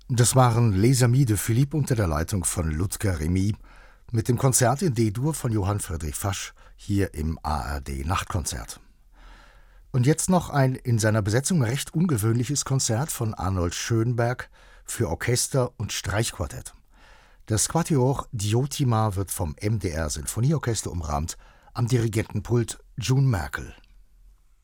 Das waren Les Amis de Philippe unter der Leitung von Ludger Remy mit dem Konzert in D-Dur von Johann Friedrich Fasch hier im ARD Nachtkonzert. Und jetzt noch ein in seiner Besetzung recht ungewöhnliches Konzert von Arnold Schönberg für Orchester und Streichquartett. Das Quatuor Diotima wird vom MDR Sinfonieorchester umrahmt, am Dirigentenpult June Merkel.